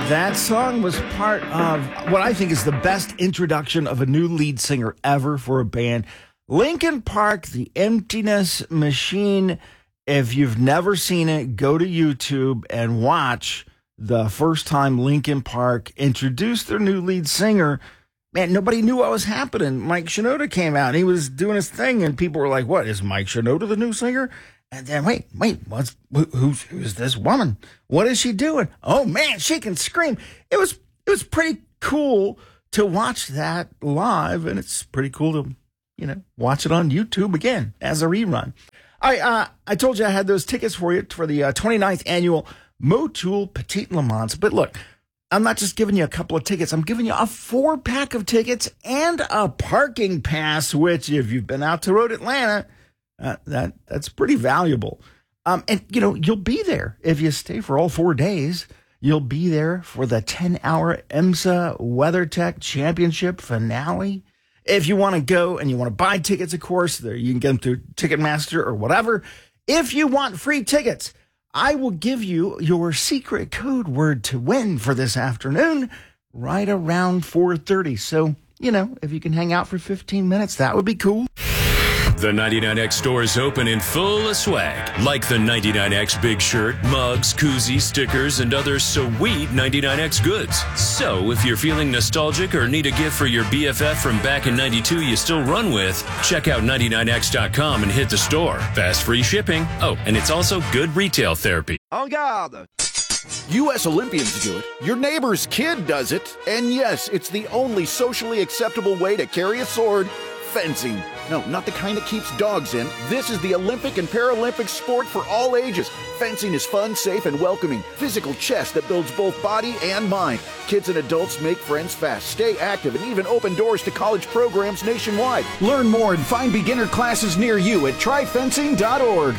That song was part of what I think is the best introduction of a new lead singer ever for a band. Linkin Park, The Emptiness Machine. If you've never seen it, go to YouTube and watch the first time Linkin Park introduced their new lead singer. Man, nobody knew what was happening. Mike Shinoda came out and he was doing his thing, and people were like, what, is Mike Shinoda the new singer? And then, wait, who's this woman? What is she doing? Oh, man, she can scream. It was pretty cool to watch that live, and it's pretty cool to, watch it on YouTube again as a rerun. I told you I had those tickets for you for the 29th annual Motul Petite Le Mans. But look, I'm not just giving you a couple of tickets. I'm giving you a 4-pack of tickets and a parking pass, which if you've been out to Road Atlanta, that's pretty valuable. And you'll be there if you stay for all 4 days. You'll be there for the 10-hour IMSA WeatherTech Championship finale. If you want to go and you want to buy tickets, of course, there you can get them through Ticketmaster or whatever. If you want free tickets, I will give you your secret code word to win for this afternoon right around 4:30. So, if you can hang out for 15 minutes, that would be cool. The 99X store is open in full of swag, like the 99X big shirt, mugs, koozies, stickers, and other sweet 99X goods. So, if you're feeling nostalgic or need a gift for your BFF from back in 92 you still run with, check out 99X.com and hit the store. Fast free shipping. Oh, and it's also good retail therapy. En garde! U.S. Olympians do it, your neighbor's kid does it, and yes, it's the only socially acceptable way to carry a sword. Fencing. No, not the kind that keeps dogs in. This is the Olympic and Paralympic sport for all ages. Fencing is fun, safe, and welcoming. Physical chess that builds both body and mind. Kids and adults make friends fast, stay active, and even open doors to college programs nationwide. Learn more and find beginner classes near you at tryfencing.org.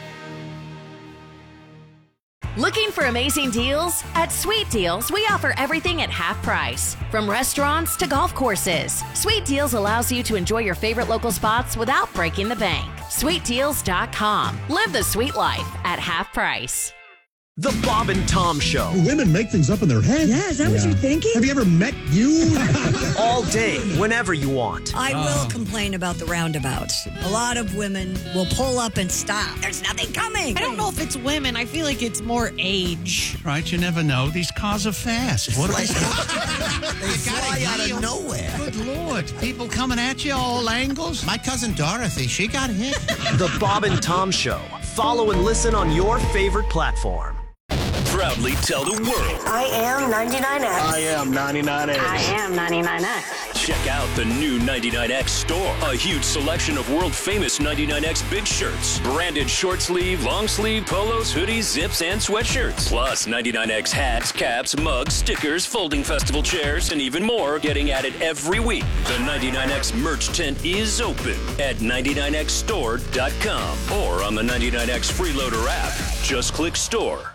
Looking for amazing deals? At Sweet Deals, we offer everything at half price. From restaurants to golf courses, Sweet Deals allows you to enjoy your favorite local spots without breaking the bank. SweetDeals.com. Live the sweet life at half price. The Bob and Tom Show. Women make things up in their head. Yeah, is that what you're thinking? Have you ever met you? All day, whenever you want. I will complain about the roundabouts. A lot of women will pull up and stop. There's nothing coming. I don't know if it's women. I feel like it's more age. Right, you never know. These cars are fast. What they fly out of nowhere. Good Lord. People coming at you all angles. My cousin Dorothy, she got hit. The Bob and Tom Show. Follow and listen on your favorite platform. Proudly tell the world. I am 99X. I am 99X. I am 99X. Check out the new 99X store. A huge selection of world-famous 99X big shirts. Branded short sleeve, long sleeve, polos, hoodies, zips, and sweatshirts. Plus 99X hats, caps, mugs, stickers, folding festival chairs, and even more getting added every week. The 99X merch tent is open at 99xstore.com or on the 99X Freeloader app. Just click store.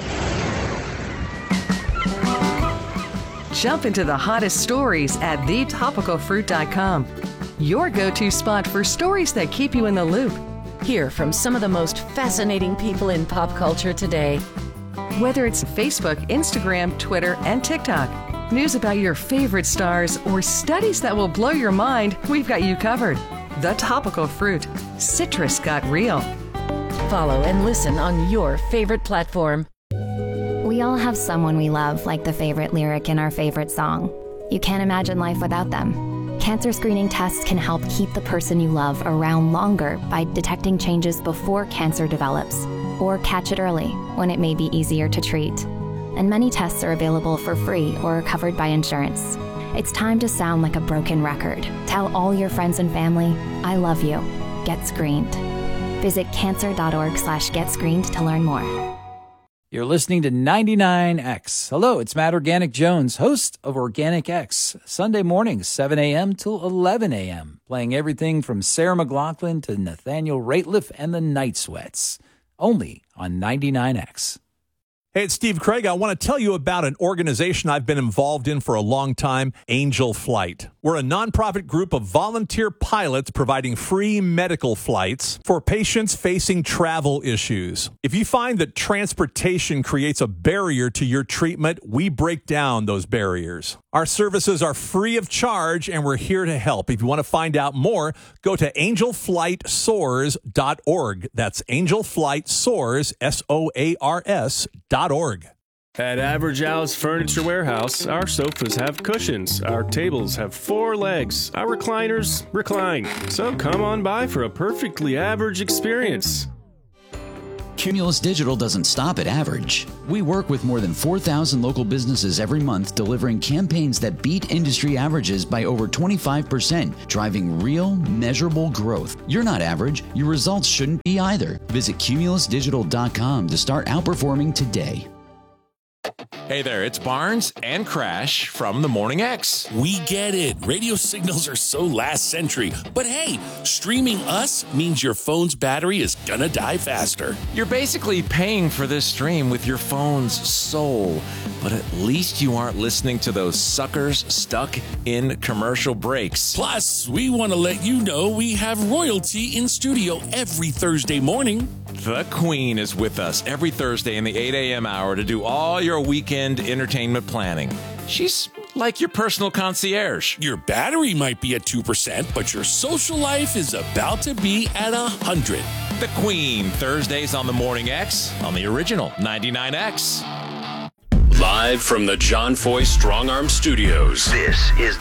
Jump into the hottest stories at thetopicalfruit.com. Your go-to spot for stories that keep you in the loop. Hear from some of the most fascinating people in pop culture today. Whether it's Facebook, Instagram, Twitter, and TikTok, news about your favorite stars, or studies that will blow your mind, we've got you covered. The Topical Fruit. Citrus got real. Follow and listen on your favorite platform. We all have someone we love, like the favorite lyric in our favorite song. You can't imagine life without them. Cancer screening tests can help keep the person you love around longer by detecting changes before cancer develops, or catch it early when it may be easier to treat. And many tests are available for free or are covered by insurance. It's time to sound like a broken record. Tell all your friends and family, I love you. Get screened. Visit cancer.org/getscreened to learn more. You're listening to 99X. Hello, it's Matt Organic Jones, host of Organic X, Sunday mornings, 7 a.m. till 11 a.m., playing everything from Sarah McLachlan to Nathaniel Rateliff and the Night Sweats, only on 99X. Hey, it's Steve Craig. I want to tell you about an organization I've been involved in for a long time, Angel Flight. We're a nonprofit group of volunteer pilots providing free medical flights for patients facing travel issues. If you find that transportation creates a barrier to your treatment, we break down those barriers. Our services are free of charge, and we're here to help. If you want to find out more, go to angelflightsoars.org. That's angelflightsoars, SOARS.org. At Average Al's Furniture Warehouse, our sofas have cushions, our tables have 4 legs, our recliners recline. So come on by for a perfectly average experience. Cumulus Digital doesn't stop at average. We work with more than 4,000 local businesses every month, delivering campaigns that beat industry averages by over 25%, driving real, measurable growth. You're not average. Your results shouldn't be either. Visit cumulusdigital.com to start outperforming today. Hey there, it's Barnes and Crash from the Morning X. We get it. Radio signals are so last century. But hey, streaming us means your phone's battery is gonna die faster. You're basically paying for this stream with your phone's soul. But at least you aren't listening to those suckers stuck in commercial breaks. Plus, we want to let you know we have royalty in studio every Thursday morning. The Queen is with us every Thursday in the 8 a.m. hour to do all your weekend entertainment planning. She's like your personal concierge. Your battery might be at 2%, but your social life is about to be at 100. The Queen, Thursdays on the Morning X on the original 99X. Live from the John Foy Strong Arm Studios. This is